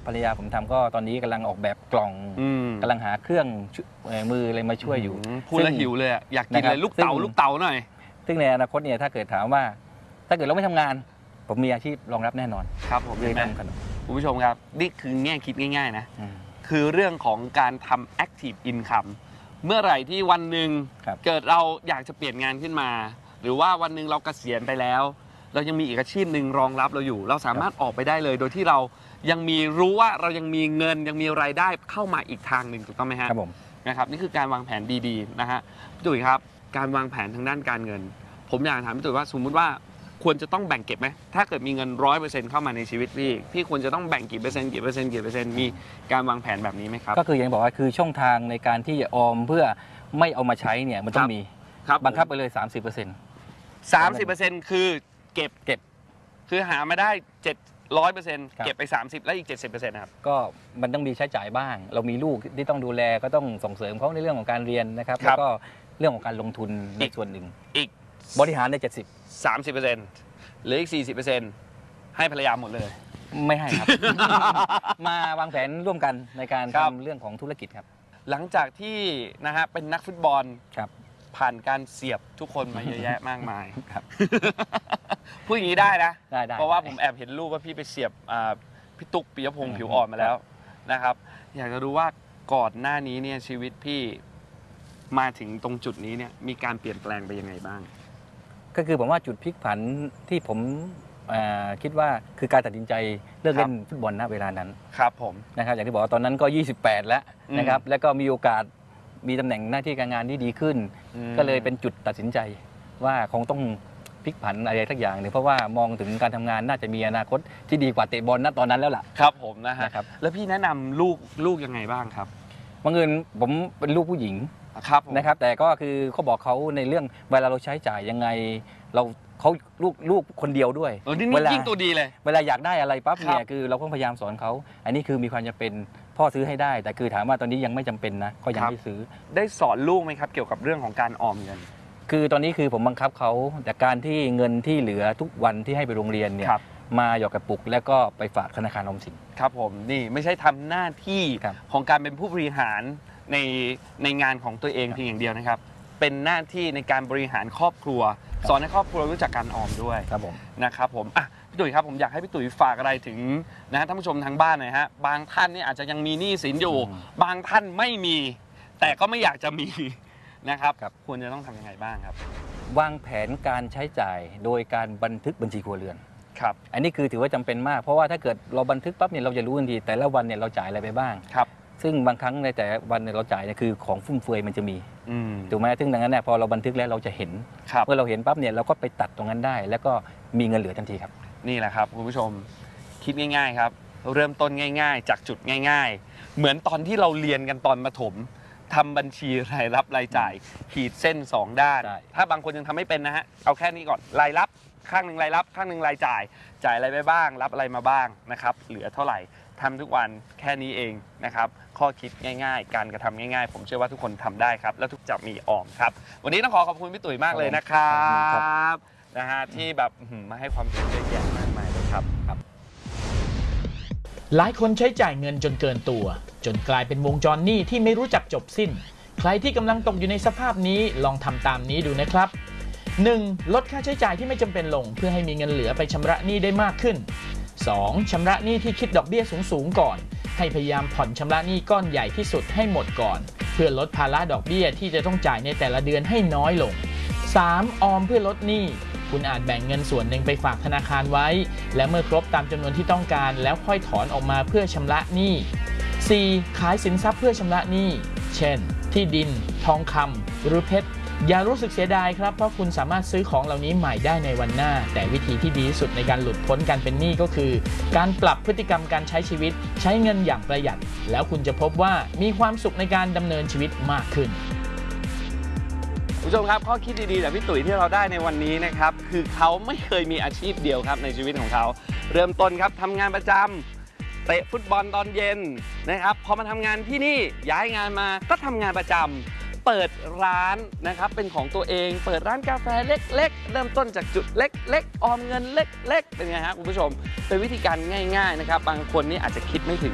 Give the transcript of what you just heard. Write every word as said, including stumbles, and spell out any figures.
ภรรยาผมทำก็ตอนนี้กำลังออกแบบกล่องกำลังหาเครื่องมืออะไรมาช่วยอยู่พูดแล้วหิวเลยอยากกินเลยลูกเต๋าลูกเต๋าหน่อยซึ่งในอนาคตเนี่ยถ้าเกิดถามว่าถ้าเกิดเราไม่ทำงานผมมีอาชีพรองรับแน่นอนครับผมเลยทำขนมคุณผู้ชมครับนี่คือแง่คิดง่ายๆนะคือเรื่องของการทำ active income เมื่อไหร่ที่วันหนึ่งเกิดเราอยากจะเปลี่ยนงานขึ้นมาหรือว่าวันหนึ่งเราเกษียณไปแล้วเรายังมีอีกอาชีพหนึ่งรองรับเราอยู่เราสามารถออกไปได้เลยโดยที่เรายังมีรู้ว่าเรายังมีเงินยังมีรายได้เข้ามาอีกทางหนึ่งถูกต้องไหมฮะครับผมนะครับนี่คือการวางแผนดีๆนะฮะพี่ตุ๋ยครับการวางแผนทางด้านการเงินผมอยากถามพี่ตุ๋ยว่าสมมุติว่าควรจะต้องแบ่งเก็บไหมถ้าเกิดมีเงินร้อยเปอร์เซ็นต์เข้ามาในชีวิตพี่พี่ควรจะต้องแบ่งกี่เปอร์เซ็นต์กี่เปอร์เซ็นต์กี่เปอร์เซ็นต์มีการวางแผนแบบนี้ไหมครับก็คือยังบอกว่าคือช่องทางในการที่จะออมเพื่อไม่เอามาใช้เนี่ยมันต้องมีบังคับไปเลย สามสิบเปอร์เซ็นต์สามสิบเปอร์เซ็นต์คือเก็บเก็บคือหามาได้เจ็ดร้อยเปอร์เซ็นต์เก็บไปสามสิบแล้วอีกเจ็ดสิบเปอร์เซ็นต์นะครับก็มันต้องมีใช้จ่ายบ้างเรามีลูกที่ต้องดูแลก็ต้องส่งเสริมเขาในเรื่องของการเรียนนะครับแล้วก็เรื่องของการลงทุนในส่วนหนึ่งอีกบริหารในเจ็ดสิบสามสิบเปอร์เซ็นต์หรืออีกสี่สิบเปอร์เซ็นต์ให้ภรรยาหมดเลยไม่ให้ครับ มาวางแผนร่วมกันในการทำเรื่องของธุรกิจครับหลังจากที่นะฮะเป็นนักฟุตบอลครับผ่านการเสียบทุกคนมาเยอะแยะมากมายครับพูดอย่างนี้ได้นะเพราะว่าผมแอบเห็นรูปว่าพี่ไปเสียบพี่ตุ๊กปิยพงษ์ผิวอ่อนมาแล้วนะครับอยากจะรู้ว่าก่อนหน้านี้เนี่ยชีวิตพี่มาถึงตรงจุดนี้เนี่ยมีการเปลี่ยนแปลงไปยังไงบ้างก็คือผมว่าจุดพลิกผันที่ผมคิดว่าคือการตัดสินใจเลิกเล่นฟุตบอลณเวลานั้นครับผมนะครับอย่างที่บอกว่าตอนนั้นก็ยี่สิบแปดแล้วนะครับแล้วก็มีโอกาสมีตำแหน่งหน้าที่การงานที่ดีขึ้นก็เลยเป็นจุดตัดสินใจว่าคงต้องพลิกผันอะไรสักอย่างหนึ่งเพราะว่ามองถึงการทำงานน่าจะมีอนาคตที่ดีกว่าเตะบอลณตอนนั้นแล้วล่ะครับผมนะฮะแล้วพี่แนะนำลูกลูกยังไงบ้างครับบังเอิญผมเป็นลูกผู้หญิงครับนะครับแต่ก็คือเขาบอกเขาในเรื่องเวลาเราใช้จ่ายยังไงเราเขาลูกลูกคนเดียวด้วยเวลายิ่งตัวดีเลยเวลาอยากได้อะไรปั๊บเนี่ยคือเราก็พยายามสอนเขาอันนี้คือมีความจำเป็นพ่อซื้อให้ได้แต่คือถามว่าตอนนี้ยังไม่จำเป็นนะก็ยังไม่ซื้อได้สอนลูกไหมครับเกี่ยวกับเรื่องของการออมเงินคือตอนนี้คือผมบังคับเขาแต่การที่เงินที่เหลือทุกวันที่ให้ไปโรงเรียนเนี่ยมาหยอกกระปุกแล้วก็ไปฝากธนาคารออมสินครับผมนี่ไม่ใช่ทำหน้าที่ของการเป็นผู้บริหารในในงานของตัวเองเพียงอย่างเดียวนะครับเป็นหน้าที่ในการบริหารครอบครัวสอนให้ครอบครัวรู้จักการออมด้วยครับผมนะครับผมอ่ะพี่ตุ๋ยครับผมอยากให้พี่ตุ๋ยฝากอะไรถึงนะท่านผู้ชมทางบ้านหน่อยฮะบางท่านนี่อาจจะยังมีหนี้สินอยู่บางท่านไม่มีแต่ก็ไม่อยากจะมีนะครับควรจะต้องทำยังไงบ้างครับวางแผนการใช้จ่ายโดยการบันทึกบัญชีครัวเรือนครับอันนี้คือถือว่าจำเป็นมากเพราะว่าถ้าเกิดเราบันทึกปั๊บเนี่ยเราจะรู้ทันทีแต่ละวันเนี่ยเราจ่ายอะไรไปบ้างครับซึ่งบางครั้งในแต่วันเราจ่ายเนี่ยคือของฟุ่มเฟือยมันจะมีถูกไหมซึ่งดังนั้นเนี่ยพอเราบันทึกแล้วเราจะเห็นเมื่อเราเห็นปั๊บเนี่ยเราก็ไปตัดตรงนั้นได้แล้วก็มีเงินเหลือทันทีครับนี่แหละครับคุณผู้ชมคิดง่ายๆครับเริ่มต้นง่ายๆจากจุดง่ายๆเหมือนตอนที่เราเรียนกันตอนประถมทำบัญชีรายรับรายจ่ายขีดเส้นสองด้านถ้าบางคนยังทำไม่เป็นนะฮะเอาแค่นี้ก่อนรายรับข้างหนึ่งรายรับข้างหนึ่งรายจ่ายจ่ายอะไรไปบ้างรับอะไรมาบ้างนะครับเหลือเท่าไหร่ทำทุกวันแค่นี้เองนะครับข้อคิดง่ายๆการกระทำง่ายๆผมเชื่อว่าทุกคนทำได้ครับแล้วทุกจะมีออมครับวันนี้ต้องขอขอบคุณพี่ตุ๋ยมากเลยนะครับนะฮะที่แบบมาให้ความรู้เยอะแยะมากมายเลยครับครับหลายคนใช้จ่ายเงินจนเกินตัวจนกลายเป็นวงจรหนี้ที่ไม่รู้จักจบสิ้นใครที่กำลังตกอยู่ในสภาพนี้ลองทำตามนี้ดูนะครับ หนึ่ง. ลดค่าใช้จ่ายที่ไม่จำเป็นลงเพื่อให้มีเงินเหลือไปชำระหนี้ได้มากขึ้น สอง. ชำระหนี้ที่คิดดอกเบี้ยสูงๆก่อนให้พยายามผ่อนชำระหนี้ก้อนใหญ่ที่สุดให้หมดก่อนเพื่อลดภาระดอกเบี้ยที่จะต้องจ่ายในแต่ละเดือนให้น้อยลง สาม. ออมเพื่อลดหนี้คุณอาจแบ่งเงินส่วนหนึ่งไปฝากธนาคารไว้และเมื่อครบตามจำนวนที่ต้องการแล้วค่อยถอนออกมาเพื่อชำระหนี้ สี่. ขายสินทรัพย์เพื่อชำระหนี้เช่นที่ดินทองคำหรือเพชรอย่ารู้สึกเสียดายครับเพราะคุณสามารถซื้อของเหล่านี้ใหม่ได้ในวันหน้าแต่วิธีที่ดีที่สุดในการหลุดพ้นการเป็นหนี้ก็คือการปรับพฤติกรรมการใช้ชีวิตใช้เงินอย่างประหยัดแล้วคุณจะพบว่ามีความสุขในการดำเนินชีวิตมากขึ้นผู้ชมครับข้อคิดดีๆจากพี่ตุ๋ยที่เราได้ในวันนี้นะครับคือเขาไม่เคยมีอาชีพเดียวครับในชีวิตของเขาเริ่มต้นครับทำงานประจำเตะฟุตบอลตอนเย็นนะครับพอมาทำงานที่นี่ย้ายงานมาก็ทำงานประจำเปิดร้านนะครับเป็นของตัวเองเปิดร้านกาแฟเล็กๆเริ่มต้นจากจุดเล็กๆออมเงินเล็กๆเป็นไงฮะคุณผู้ชมเป็นวิธีการง่ายๆนะครับบางคนนี่อาจจะคิดไม่ถึง